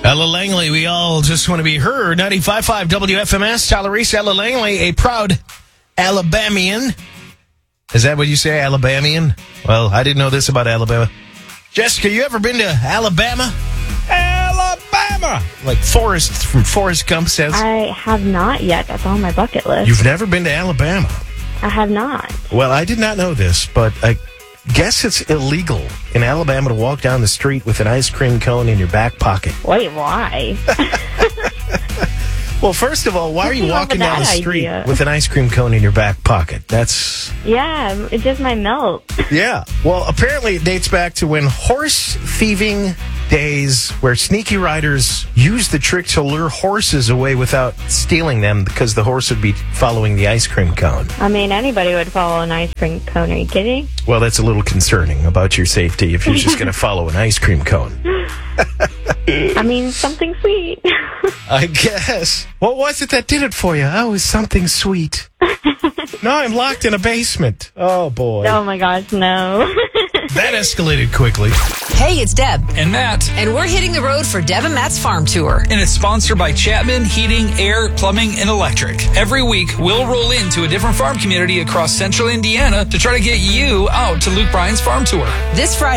Ella Langley, we all just want to be heard. 95.5 WFMS, Tyler Reese, Ella Langley, a proud Alabamian. Is that what you say, Alabamian? Well, I didn't know this about Alabama. Jessica, you ever been to Alabama? Alabama! Like Forrest from Forrest Gump says. I have not yet. That's on my bucket list. You've never been to Alabama? I have not. Well, I did not know this, but I guess it's illegal in Alabama to walk down the street with an ice cream cone in your back pocket. Wait, why? Well, first of all, why are you walking down the street idea? with an ice cream cone in your back pocket? That's... Yeah, it just might melt. Yeah. Well, apparently it dates back to when horse thieving days, where sneaky riders used the trick to lure horses away without stealing them because the horse would be following the ice cream cone. I mean, anybody would follow an ice cream cone. Are you kidding? Well, that's a little concerning about your safety if you're just going to follow an ice cream cone. I mean, something sweet. I guess. What was it that did it for you? Oh, it was something sweet. No, I'm locked in a basement. Oh, boy. Oh, my gosh, no. That escalated quickly. Hey, it's Deb. And Matt. And we're hitting the road for Deb and Matt's farm tour. And it's sponsored by Chapman Heating, Air, Plumbing, and Electric. Every week, we'll roll into a different farm community across central Indiana to try to get you out to Luke Bryan's farm tour. This Friday.